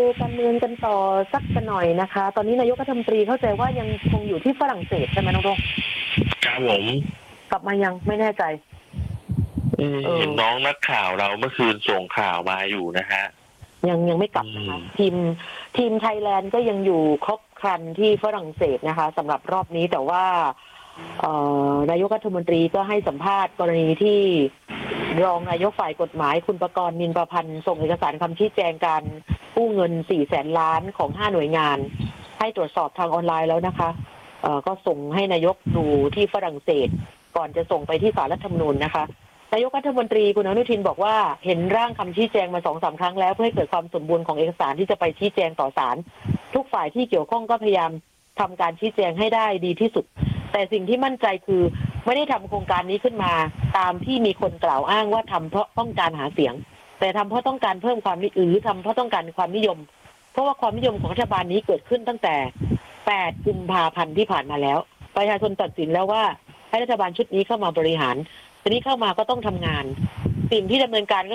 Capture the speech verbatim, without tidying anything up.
การเมืองกันต่อสักหน่อยนะคะตอนนี้นายกรัฐมนตรีเข้าใจว่ายังคงอยู่ที่ฝรั่งเศสใช่ไหมน้องโดงครับผมกลับมายังไม่แน่ใจเห็นน้องนักข่าวเราเมื่อคืนส่งข่าวมาอยู่นะฮะยังยังไม่กลับนะคะทีมทีมไทยแลนด์ก็ยังอยู่ครบครันที่ฝรั่งเศสนะคะสำหรับรอบนี้แต่ว่านายกรัฐมนตรีก็ให้สัมภาษณ์กรณีที่รองนายกฝ่ายกฎหมายคุณประกรณ์นินประพันธ์ส่งเอกสารคำชี้แจงการกู้เงินสี่แสนล้านของห้าหน่วยงานให้ตรวจสอบทางออนไลน์แล้วนะคะก็ส่งให้นายกดูที่ฝรั่งเศสก่อนจะส่งไปที่ศาลรัฐธรรมนูญนะคะนายกรัฐมนตรีคุณอนุทินบอกว่าเห็นร่างคำชี้แจงมาสองสามครั้งแล้วเพื่อให้เกิดความสมบูรณ์ของเอกสารที่จะไปชี้แจงต่อศาลทุกฝ่ายที่เกี่ยวข้องก็พยายามทำการชี้แจงให้ได้ดีที่สุดแต่สิ่งที่มั่นใจคือไม่ได้ทำโครงการนี้ขึ้นมาตามที่มีคนกล่าวอ้างว่าทำเพราะต้องการหาเสียงแต่ทำเพราะต้องการเพิ่มความนิยมหรือทำเพราะต้องการความนิยมเพราะว่าความนิยมของรัฐบาลนี้เกิดขึ้นตั้งแต่แปดกุมภาพันธ์ที่ผ่านมาแล้วประชาชนตัดสินแล้วว่าให้รัฐบาลชุดนี้เข้ามาบริหารทีนี้เข้ามาก็ต้องทำงานสิ่งที่ดำเนินการ